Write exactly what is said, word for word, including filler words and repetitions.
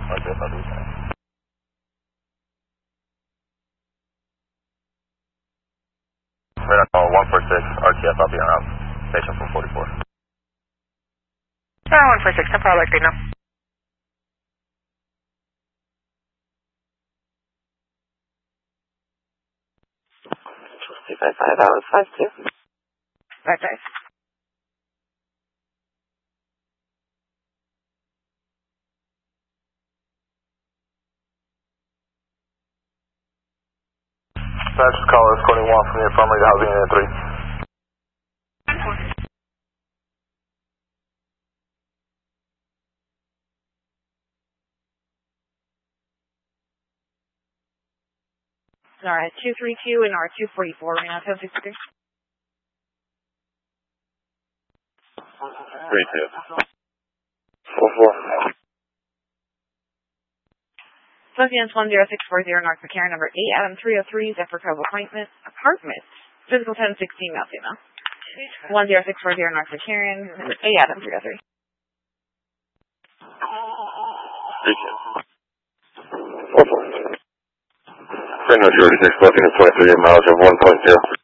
R T S, I'll be there. Radar call one four six, R T S, I'll be on route. Station from forty-four. Uh, one four six, no problem, like now. two five five, that was five two. five five. Dispatch call escorting one from the infirmary to housing unit three. Alright, two three two and R two forty-four right now, ten sixty-three. three two. four four. Fuzzians one zero six four zero, North McCarran, number eight, Adam three oh three, Zephyr Cove Appointment, Apartment, Physical ten sixteen, male female. one zero six four zero, North McCarran, number eight, Adam three oh three. three two. four four. Reno thirty-six, looking at twenty-three miles of one point zero.